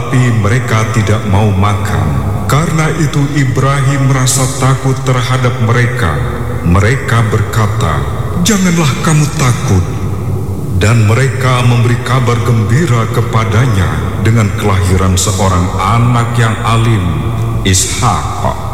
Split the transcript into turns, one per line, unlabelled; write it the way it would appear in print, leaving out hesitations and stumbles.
Tetapi mereka tidak mau makan. Karena itu Ibrahim merasa takut terhadap mereka. Mereka berkata, "Janganlah kamu takut." Dan mereka memberi kabar gembira kepadanya dengan kelahiran seorang anak yang alim, Ishak.